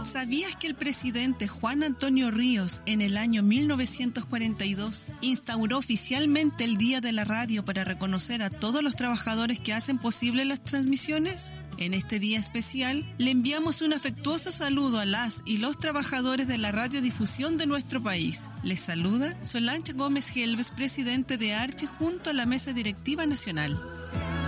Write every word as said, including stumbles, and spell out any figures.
¿Sabías que el presidente Juan Antonio Ríos en el año mil novecientos cuarenta y dos instauró oficialmente el Día de la Radio para reconocer a todos los trabajadores que hacen posible las transmisiones? En este día especial, le enviamos un afectuoso saludo a las y los trabajadores de la radiodifusión de nuestro país. Les saluda Solange Gómez Gelbes, presidente de Archi, junto a la Mesa Directiva Nacional.